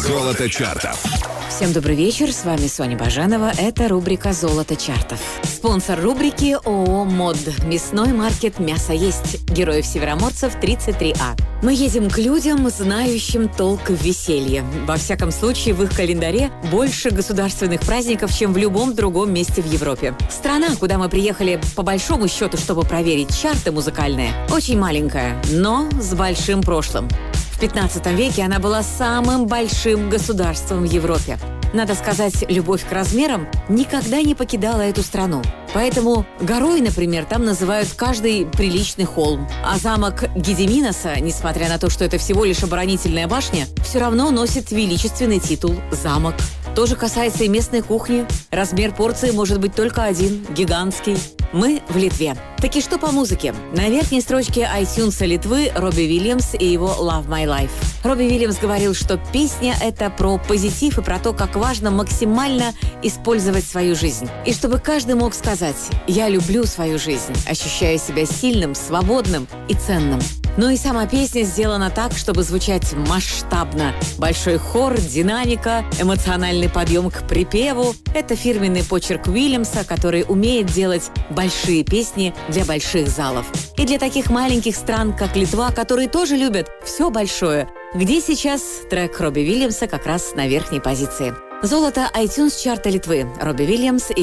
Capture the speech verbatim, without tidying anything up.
Золото чартов. Всем добрый вечер, с вами Соня Баженова. Это рубрика «Золото чартов». Спонсор рубрики ООО «МОД». Мясной маркет «Мясо есть». Героев Североморцев, тридцать три А. Мы едем к людям, знающим толк в веселье. Во всяком случае, в их календаре больше государственных праздников, чем в любом другом месте в Европе. Страна, куда мы приехали по большому счету, чтобы проверить чарты музыкальные, очень маленькая, но с большим прошлым. В пятнадцатом веке она была самым большим государством в Европе. Надо сказать, любовь к размерам никогда не покидала эту страну. Поэтому горой, например, там называют каждый приличный холм. А замок Гедиминоса, несмотря на то, что это всего лишь оборонительная башня, все равно носит величественный титул «замок». То же касается и местной кухни. Размер порции может быть только один – гигантский. Мы в Литве. Таки что по музыке? На верхней строчке iTunes Литвы Робби Уильямс и его «Love My Life». Робби Уильямс говорил, что песня – это про позитив и про то, как важно максимально использовать свою жизнь. И чтобы каждый мог сказать «я люблю свою жизнь», ощущая себя сильным, свободным и ценным. Ну и сама песня сделана так, чтобы звучать масштабно. Большой хор, динамика, эмоциональный подъем к припеву – это фирменный почерк Уильямса, который умеет делать большие песни для больших залов. И для таких маленьких стран, как Литва, которые тоже любят все большое, где сейчас трек Робби Уильямса как раз на верхней позиции. Золото iTunes чарта Литвы. Робби Уильямс и